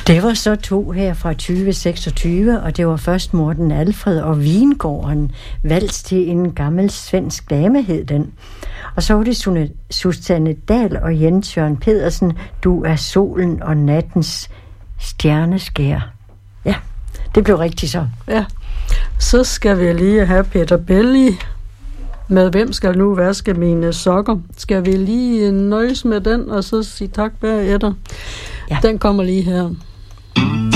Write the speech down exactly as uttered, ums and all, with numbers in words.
Det var så to her fra tyve seksogtyve, og det var først Morten Alfred og Vingården, Vals til en gammel svensk dame hed den. Og så var det Susanne Dahl og Jens Jørgen Pedersen, Du er solen og nattens stjerneskær. Ja, det blev rigtigt så. Ja, så skal vi lige have Peter Belli med Hvem skal nu vaske mine sokker. Skal vi lige nøjes med den, og så sige tak bagefter? Ja. Den kommer lige her.